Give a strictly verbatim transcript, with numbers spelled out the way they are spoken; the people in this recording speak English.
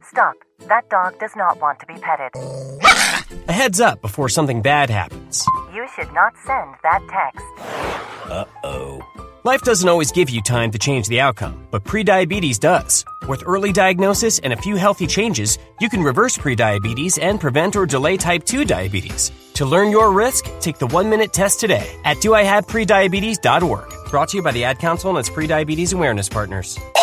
Stop. That dog does not want to be petted. A heads up before something bad happens. You should not send that text. Uh-oh. Life doesn't always give you time to change the outcome, but prediabetes does. With early diagnosis and a few healthy changes, you can reverse prediabetes and prevent or delay type two diabetes. To learn your risk, take the one-minute test today at do I have prediabetes dot org. Brought to you by the Ad Council and its prediabetes awareness partners.